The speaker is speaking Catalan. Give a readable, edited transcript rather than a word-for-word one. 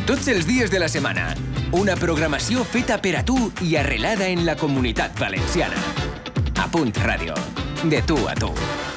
Tots els dies de la setmana. Una programació feta per a tu i arrelada en la Comunitat Valenciana. A Punt Ràdio. De tu a tu.